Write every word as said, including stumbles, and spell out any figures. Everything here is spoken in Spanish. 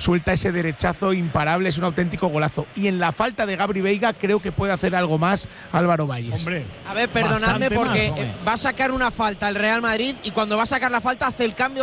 suelta ese derechazo imparable, es un auténtico golazo. Y en la falta de Gabri Veiga creo que puede hacer algo más Álvaro Valles. Hombre, a ver, perdonadme porque más, va a sacar una falta el Real Madrid y cuando va a sacar la falta hace el cambio